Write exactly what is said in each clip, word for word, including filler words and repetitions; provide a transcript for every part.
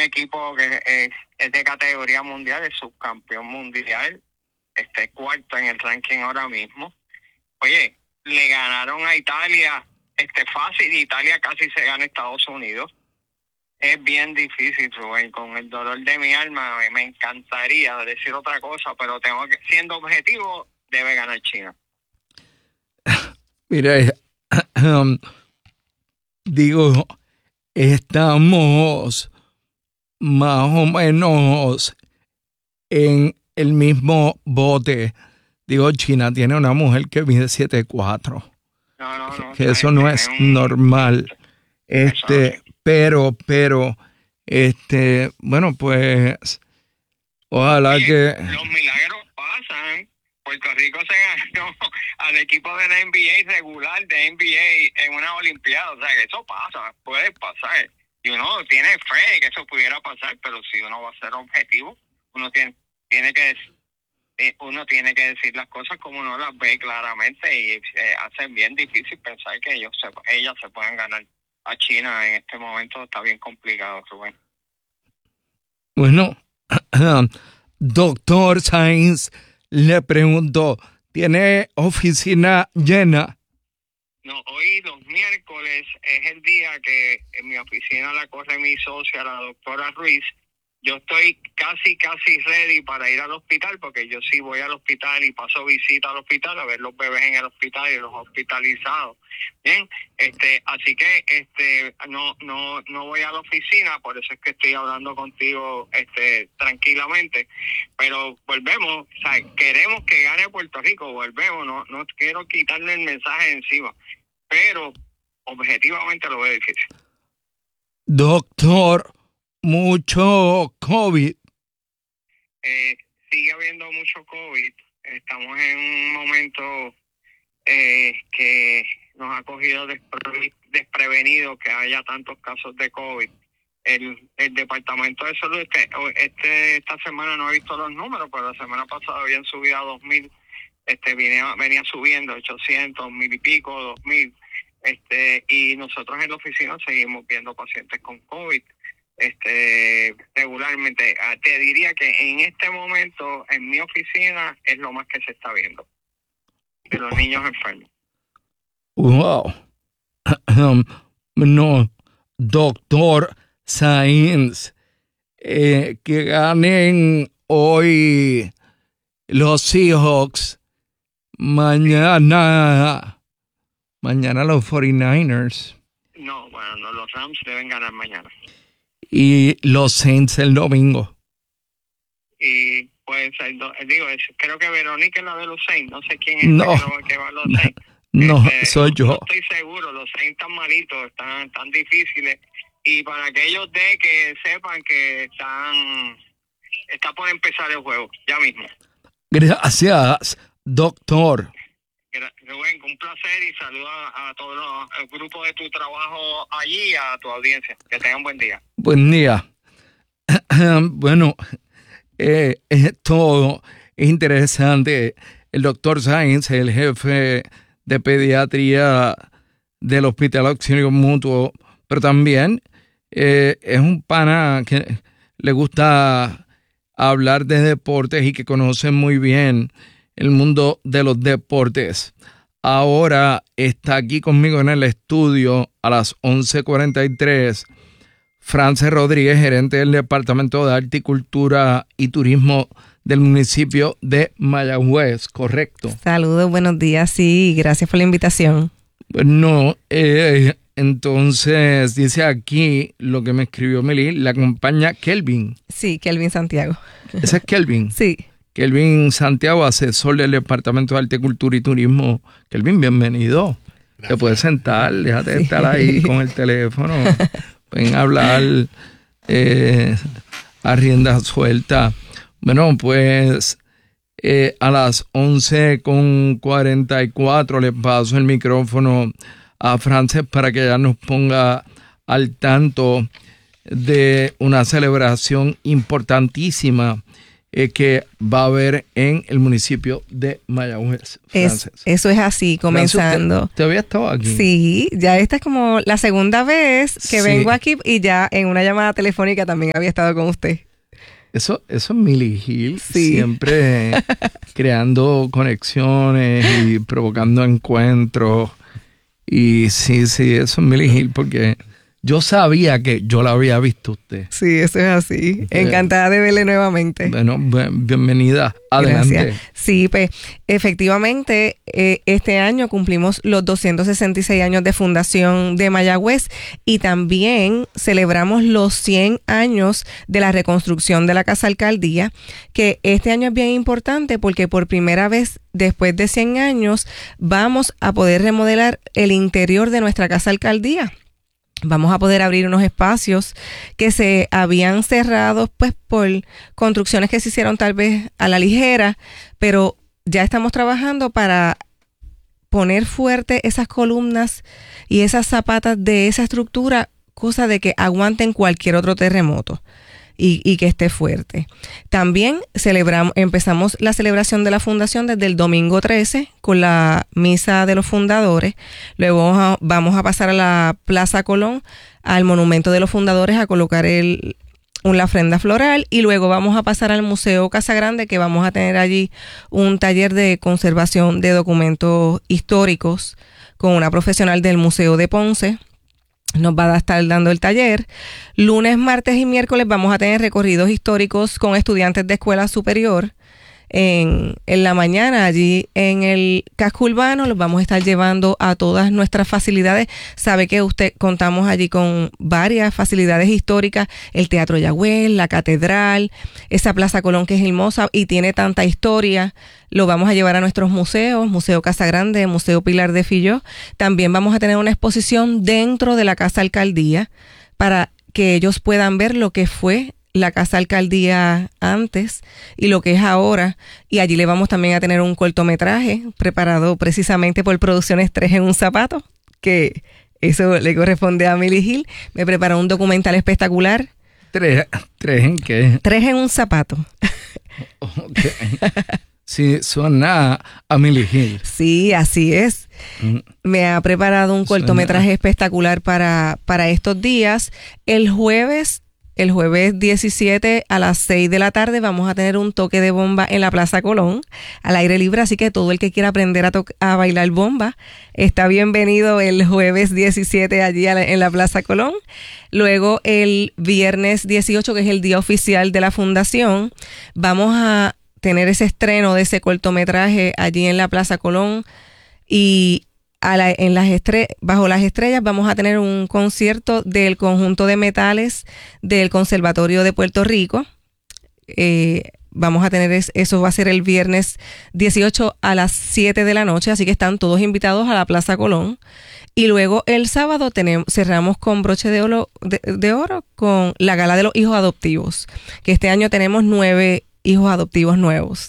equipo que es, es de categoría mundial, es subcampeón mundial, este cuarto en el ranking ahora mismo. Oye, le ganaron a Italia este fácil, Italia casi se gana a Estados Unidos. Es bien difícil, Rubén, con el dolor de mi alma me, me encantaría decir otra cosa, pero tengo que, siendo objetivo, debe ganar China. Mire, um, digo, estamos más o menos en el mismo bote. Digo, China tiene una mujer que mide siete cuatro. No, no, no. Que eso no es un... normal. Este, pero, pero, este, bueno, pues, ojalá Oye, que... Los milagros pasan. Puerto Rico se ganó al equipo de la N B A regular de N B A en una olimpiada. O sea, que eso pasa, puede pasar. Y uno tiene fe que eso pudiera pasar, pero si uno va a ser objetivo, uno tiene, tiene que uno tiene que decir las cosas como uno las ve claramente y eh, hace bien difícil pensar que ellos se, ellas se puedan ganar a China en este momento. Está bien complicado, Rubén. Bueno, doctor Sainz, le pregunto, ¿tiene oficina llena? No, hoy los miércoles es el día que en mi oficina la corre mi socia, la doctora Ruiz. Yo estoy casi, casi ready para ir al hospital, porque yo sí voy al hospital y paso visita al hospital a ver los bebés en el hospital y los hospitalizados. Bien, este, así que este, no, no, no voy a la oficina, por eso es que estoy hablando contigo, este, tranquilamente. Pero volvemos, o sea, queremos que gane Puerto Rico, volvemos, no, no quiero quitarle el mensaje encima, pero objetivamente lo veo difícil. Doctor, mucho COVID. Eh, sigue habiendo mucho COVID. Estamos en un momento eh, que nos ha cogido despre- desprevenido que haya tantos casos de COVID. El, el Departamento de Salud, este, este esta semana no he visto los números, pero la semana pasada habían subido a dos mil, este, venía, venía subiendo ochocientos, mil y pico, dos mil. Este, y nosotros en la oficina seguimos viendo pacientes con COVID. Este, regularmente, te diría que en este momento en mi oficina es lo más que se está viendo de los niños enfermos. Wow. No, doctor Sainz, eh, que ganen hoy los Seahawks, mañana, mañana los cuarenta y nueve ers. No, bueno, no, los Rams deben ganar mañana. Y los Saints el domingo. Y pues, digo, creo que Verónica es la de los Saints. No sé quién es no, que, que va a los Saints. No, este, soy yo. No estoy seguro. Los Saints están malitos, están tan difíciles. Y para aquellos de que sepan que están, está por empezar el juego, ya mismo. Gracias, doctor. Rubén, un placer y saludos a, a todo los, el grupo de tu trabajo allí y a tu audiencia. Que tengan buen día. Buen día. Bueno, eh, esto es interesante. El doctor Sainz, el jefe de pediatría del Hospital Auxilio Mutuo, pero también eh, es un pana que le gusta hablar de deportes y que conoce muy bien el mundo de los deportes. Ahora está aquí conmigo en el estudio a las once cuarenta y tres Frances Rodríguez, gerente del Departamento de Arte y Cultura y Turismo del municipio de Mayagüez, ¿correcto? Saludos, buenos días, sí, gracias por la invitación. Bueno, eh, entonces dice aquí lo que me escribió Meli, la acompaña Kelvin. Sí, Kelvin Santiago. ¿Ese es Kelvin? Sí. Kelvin Santiago, asesor del Departamento de Arte, Cultura y Turismo. Kelvin, bienvenido. Gracias. Te puedes sentar, déjate de sí. estar ahí con el teléfono. Pueden hablar eh, a rienda suelta. Bueno, pues eh, a las once con cuarenta y cuatro le paso el micrófono a Frances para que ella nos ponga al tanto de una celebración importantísima eh, que va a haber en el municipio de Mayagüez. Es, eso es así, comenzando. Frances, ¿te, ¿te había estado aquí? Sí, ya esta es como la segunda vez que sí. vengo aquí y ya en una llamada telefónica también había estado con usted. Eso, eso es Millie Hill, sí. siempre creando conexiones y provocando encuentros. Y sí, sí, eso es Millie Hill porque yo sabía que yo la había visto usted. Sí, eso es así. Okay. Encantada de verle nuevamente. Bueno, bienvenida. Adelante. Gracias. Sí, pues efectivamente eh, este año cumplimos los doscientos sesenta y seis años de fundación de Mayagüez y también celebramos los cien años de la reconstrucción de la Casa Alcaldía, que este año es bien importante porque por primera vez después de cien años vamos a poder remodelar el interior de nuestra Casa Alcaldía. Vamos a poder abrir unos espacios que se habían cerrado pues por construcciones que se hicieron tal vez a la ligera, pero ya estamos trabajando para poner fuerte esas columnas y esas zapatas de esa estructura, cosa de que aguanten cualquier otro terremoto. Y, y que esté fuerte. También celebramos, empezamos la celebración de la fundación desde el domingo trece con la misa de los fundadores. Luego vamos a, vamos a pasar a la Plaza Colón, al monumento de los fundadores, a colocar el, una ofrenda floral y luego vamos a pasar al Museo Casa Grande, que vamos a tener allí un taller de conservación de documentos históricos con una profesional del Museo de Ponce. Nos va a estar dando el taller. Lunes, martes y miércoles vamos a tener recorridos históricos con estudiantes de escuela superior. En, en la mañana, allí en el casco urbano, los vamos a estar llevando a todas nuestras facilidades. Sabe que usted contamos allí con varias facilidades históricas, el Teatro Yagüez, la Catedral, esa Plaza Colón que es hermosa y tiene tanta historia. Lo vamos a llevar a nuestros museos, Museo Casa Grande, Museo Pilar de Filló. También vamos a tener una exposición dentro de la Casa Alcaldía para que ellos puedan ver lo que fue la Casa Alcaldía antes y lo que es ahora, y allí le vamos también a tener un cortometraje preparado precisamente por Producciones Tres en un Zapato, que eso le corresponde a Millie Hill. Me preparó un documental espectacular. ¿Tres, tres en qué? Tres en un zapato. Okay. Sí, suena a Millie Hill. Sí, así es. Mm. Me ha preparado un cortometraje suena. espectacular para, para estos días. El jueves El jueves diecisiete a las seis de la tarde vamos a tener un toque de bomba en la Plaza Colón, al aire libre, así que todo el que quiera aprender a, to- a bailar bomba está bienvenido el jueves diecisiete allí a la, en la Plaza Colón. Luego el viernes dieciocho, que es el día oficial de la fundación, vamos a tener ese estreno de ese cortometraje allí en la Plaza Colón y A la, en las estre- bajo las estrellas vamos a tener un concierto del conjunto de metales del Conservatorio de Puerto Rico. Eh, vamos a tener es, eso va a ser el viernes dieciocho a las siete de la noche, así que están todos invitados a la Plaza Colón. Y luego el sábado tenemos, cerramos con broche de oro, de, de oro con la gala de los hijos adoptivos, que este año tenemos nueve hijos adoptivos nuevos.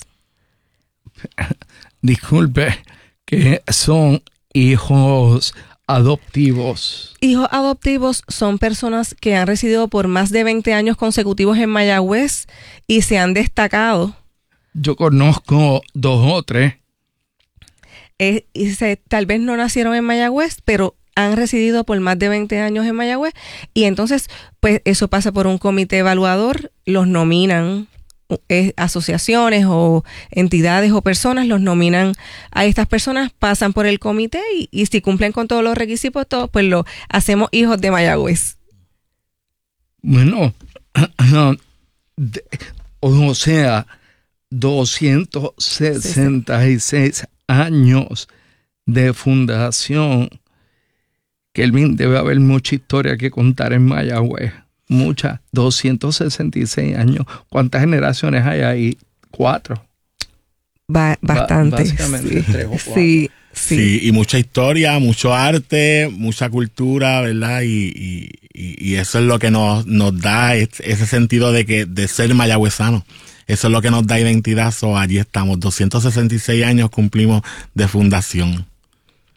Disculpe, que son hijos adoptivos. Hijos adoptivos son personas que han residido por más de veinte años consecutivos en Mayagüez y se han destacado. Yo conozco dos o tres. Eh, y se, tal vez no nacieron en Mayagüez, pero han residido por más de veinte años en Mayagüez y entonces pues eso pasa por un comité evaluador, los nominan. Eh, asociaciones o entidades o personas los nominan a estas personas, pasan por el comité y, y si cumplen con todos los requisitos, todo, pues lo hacemos hijos de Mayagüez. Bueno, de, o sea, doscientos sesenta y seis años de fundación. Kelvin, debe haber mucha historia que contar en Mayagüez. Muchas, doscientos sesenta y seis años. ¿Cuántas generaciones hay ahí? Cuatro. Ba- bastante. Ba- básicamente sí. tres o cuatro. Sí, sí. Sí, y mucha historia, mucho arte, mucha cultura, ¿verdad? Y, y, y eso es lo que nos, nos da ese sentido de que de ser mayagüezano. Eso es lo que nos da identidad. So, allí estamos, doscientos sesenta y seis años cumplimos de fundación.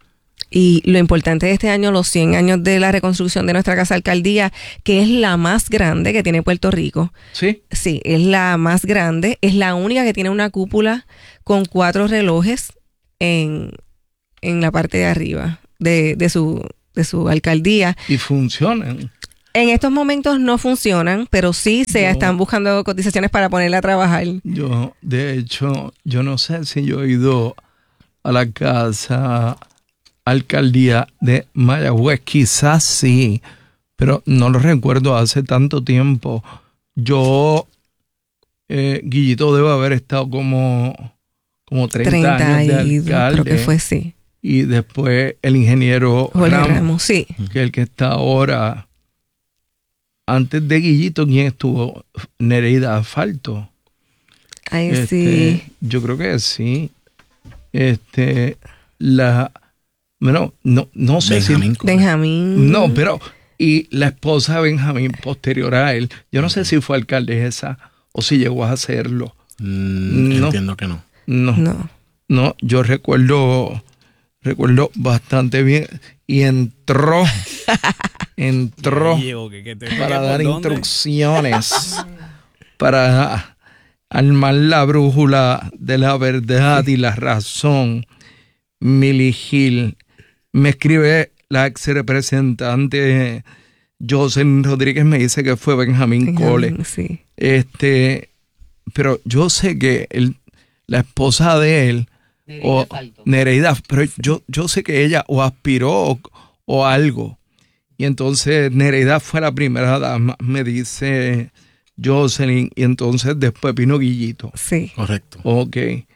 Y lo importante de este año, los cien años de la reconstrucción de nuestra casa alcaldía, que es la más grande que tiene Puerto Rico. ¿Sí? Sí, es la más grande. Es la única que tiene una cúpula con cuatro relojes en, en la parte de arriba de, de, su, de su alcaldía. Y funcionan. En estos momentos no funcionan, pero sí se Yo- están buscando cotizaciones para ponerla a trabajar. Yo, de hecho, yo no sé si yo he ido a la casa alcaldía de Mayagüez, quizás sí, pero no lo recuerdo hace tanto tiempo. Yo, eh, Guillito debe haber estado como, como treinta, años de y dos, alcalde. creo que fue, sí. Y después el ingeniero Jorge Ramos, Ramos, sí. que es el que está ahora. Antes de Guillito, ¿quién estuvo? Nereida Asfalto. Ay, Este, sí. Yo creo que sí. Este, la, bueno, no, no sé Benjamín. si, Benjamín. no, pero, y la esposa de Benjamín posterior a él, yo no sé si fue alcaldesa o si llegó a hacerlo. Mm, No. Entiendo que no. No, no, No. yo recuerdo, recuerdo bastante bien y entró, entró Ahí llegó, que- que te- para ¿por dar dónde? instrucciones, para armar la brújula de la verdad y la razón. Millie Hill, me escribe la ex representante Jocelyn Rodríguez, me dice que fue Benjamín, Benjamín, Cole. sí. Este, pero yo sé que el, la esposa de él, Nereida o Asfalto. Nereida, pero yo, yo sé que ella o aspiró o, o algo. Y entonces Nereida fue la primera dama, me dice Jocelyn, y entonces después vino Guillito. Sí. Correcto. Ok.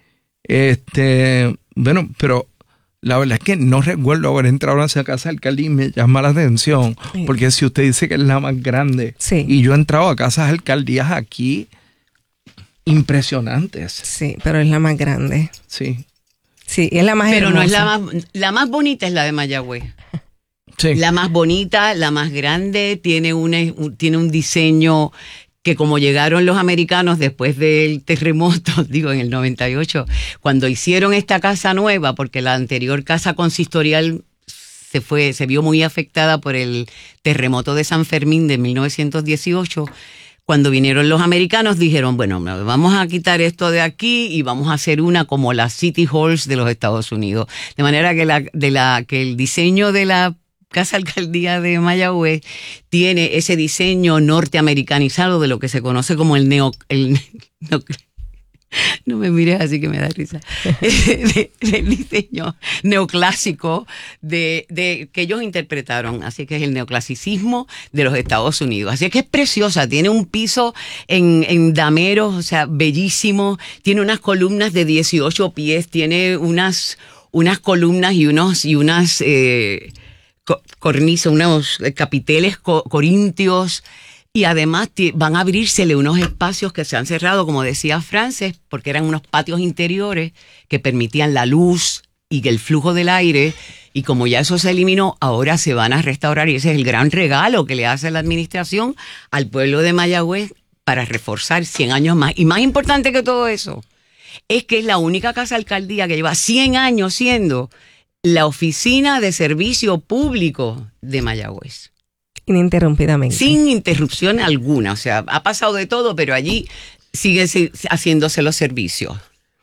Este, bueno, pero la verdad es que no recuerdo haber entrado a esa casa alcaldía y me llama la atención, Sí. porque si usted dice que es la más grande, Sí. y yo he entrado a casas alcaldías aquí impresionantes, Sí, pero es la más grande. sí. Sí, es la más Pero no es la hermosa. más, la más bonita es la de Mayagüez. Sí. La más bonita, la más grande, tiene, una, un- tiene un diseño que como llegaron los americanos después del terremoto, digo en el noventa y ocho, cuando hicieron esta casa nueva, porque la anterior casa consistorial se fue, se vio muy afectada por el terremoto de San Fermín de mil novecientos dieciocho. Cuando vinieron los americanos dijeron, bueno, vamos a quitar esto de aquí y vamos a hacer una como la City Halls de los Estados Unidos. De manera que, la, de la, que el diseño de la Casa Alcaldía de Mayagüez tiene ese diseño norteamericanizado de lo que se conoce como el neo... El, no, no me mires así que me da risa. de, del diseño neoclásico de, de, que ellos interpretaron. Así que es el neoclasicismo de los Estados Unidos. Así que es preciosa. Tiene un piso en, en dameros, o sea, bellísimo. Tiene unas columnas de dieciocho pies. Tiene unas, unas columnas y unos... Y unas eh, cornisa, unos capiteles co corintios, y además van a abrírsele unos espacios que se han cerrado, como decía Frances, porque eran unos patios interiores que permitían la luz y el flujo del aire, y como ya eso se eliminó, ahora se van a restaurar, y ese es el gran regalo que le hace la administración al pueblo de Mayagüez para reforzar cien años más. Y más importante que todo eso, es que es la única casa alcaldía que lleva cien años siendo la oficina de servicio público de Mayagüez. Ininterrumpidamente. Sin interrupción alguna. O sea, ha pasado de todo, pero allí sigue haciéndose los servicios.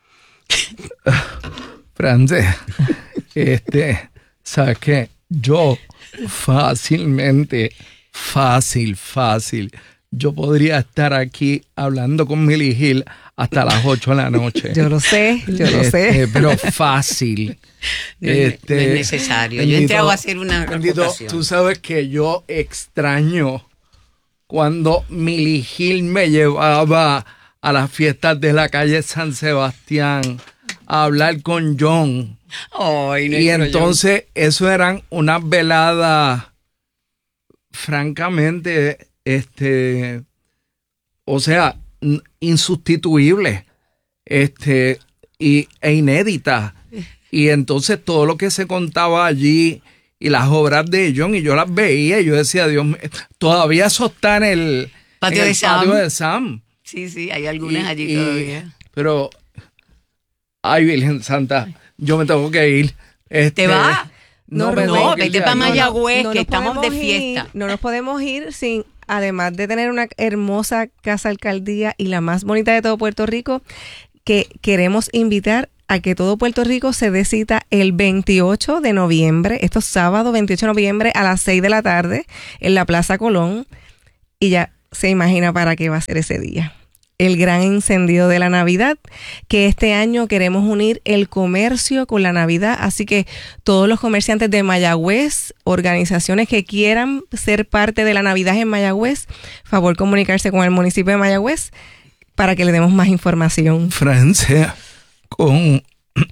Frances, este, ¿sabes qué? Yo fácilmente, fácil, fácil, yo podría estar aquí hablando con Millie Hill hasta las ocho de la noche. Yo lo sé, yo lo Este, sé. pero fácil. No es- Este, no es necesario. Yo he entrado a hacer una bendito, reputación. tú sabes que yo extraño cuando Millie Hill me llevaba a las fiestas de la calle San Sebastián a hablar con John. Ay, Y nuestro entonces eso eran unas veladas francamente, este, o sea, n- insustituibles, este, y, e inéditas. Y entonces todo lo que se contaba allí y las obras de John, y yo las veía y yo decía, Dios mío, todavía eso está en el Patio en de el Sam. patio de Sam. Sí, sí, hay algunas Y- allí y- todavía. Pero, ay, Virgen Santa, yo me tengo que ir. Este, ¿Te va? No, me Rubén, No, toques vete de para ahí. Mayagüez, no que nos estamos de podemos ir, fiesta. no nos podemos ir sin, además de tener una hermosa casa alcaldía y la más bonita de todo Puerto Rico, que queremos invitar a que todo Puerto Rico se dé cita el veintiocho de noviembre, esto es sábado veintiocho de noviembre a las seis de la tarde en la Plaza Colón, y ya se imagina para qué va a ser ese día. El gran encendido de la Navidad, que este año queremos unir el comercio con la Navidad, así que todos los comerciantes de Mayagüez, organizaciones que quieran ser parte de la Navidad en Mayagüez, favor comunicarse con el municipio de Mayagüez para que le demos más información. Francia, con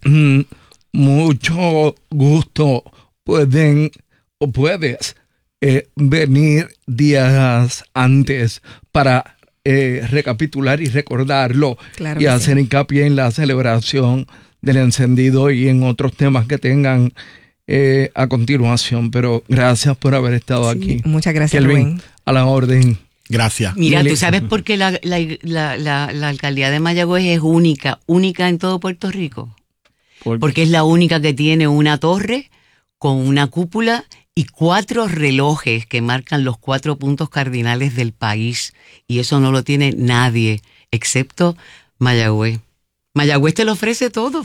mucho gusto pueden o puedes eh, venir días antes para eh, recapitular y recordarlo Claro y que hacer sí. hincapié en la celebración del encendido y en otros temas que tengan eh, a continuación. Pero gracias por haber estado Sí, aquí. muchas gracias, Kelvin, Rubén. a la orden. Gracias. Mira, Mire. ¿tú sabes por qué la, la, la, la, la alcaldía de Mayagüez es única, única en todo Puerto Rico? Por- Porque es la única que tiene una torre con una cúpula y cuatro relojes que marcan los cuatro puntos cardinales del país. Y eso no lo tiene nadie, excepto Mayagüez. Mayagüez te lo ofrece todo.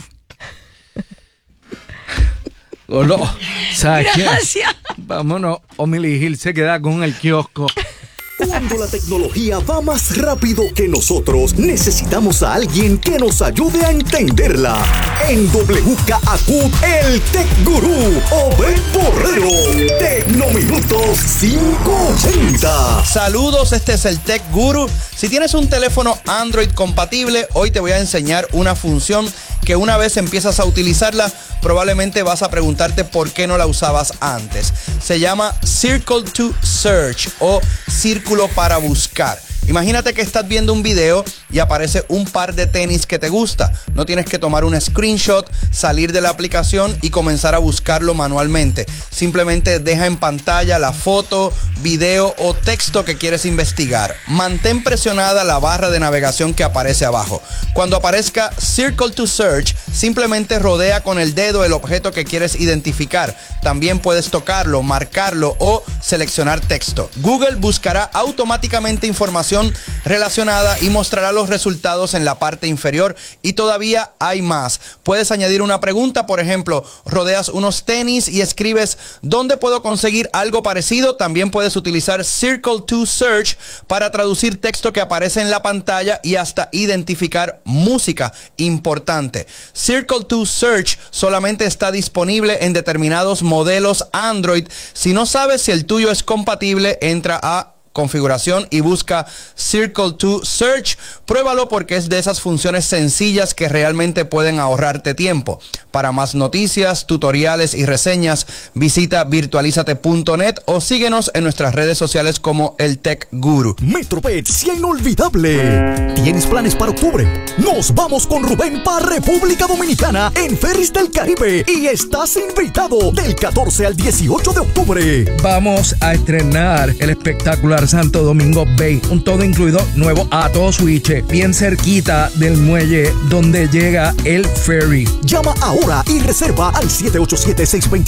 Golo, ¿sabes qué? Gracias. Vámonos, Omili Gil se queda con el kiosco. Cuando la tecnología va más rápido que nosotros, necesitamos a alguien que nos ayude a entenderla. En W K A Q, el Tech Gurú, Obed Borrero. Tecnominutos quinientos ochenta. Saludos, este es el Tech Guru. Si tienes un teléfono Android compatible, hoy te voy a enseñar una función que una vez empiezas a utilizarla, probablemente vas a preguntarte por qué no la usabas antes. Se llama Circle to Search o círculo para buscar. Imagínate que estás viendo un video y aparece un par de tenis que te gusta. No tienes que tomar un screenshot, salir de la aplicación y comenzar a buscarlo manualmente. Simplemente deja en pantalla la foto, video o texto que quieres investigar. Mantén presionada la barra de navegación que aparece abajo. Cuando aparezca Circle to Search, simplemente rodea con el dedo el objeto que quieres identificar. También puedes tocarlo, marcarlo o seleccionar texto. Google buscará automáticamente información relacionada y mostrará los resultados en la parte inferior, y todavía hay más. Puedes añadir una pregunta, por ejemplo, rodeas unos tenis y escribes ¿dónde puedo conseguir algo parecido? También puedes utilizar Circle to Search para traducir texto que aparece en la pantalla y hasta identificar música. Importante, Circle to Search solamente está disponible en determinados modelos Android. Si no sabes si el tuyo es compatible, entra a configuración y busca Circle to Search. Pruébalo porque es de esas funciones sencillas que realmente pueden ahorrarte tiempo. Para más noticias, tutoriales y reseñas, visita virtualizate punto net o síguenos en nuestras redes sociales como el Tech Guru. Metropets inolvidable. ¿Tienes planes para octubre? Nos vamos con Rubén para República Dominicana en Ferris del Caribe y estás invitado del catorce al dieciocho de octubre. Vamos a estrenar el espectacular Santo Domingo Bay, un todo incluido nuevo a todo switch, bien cerquita del muelle donde llega el ferry. Llama ahora y reserva al siete ocho siete, seis dos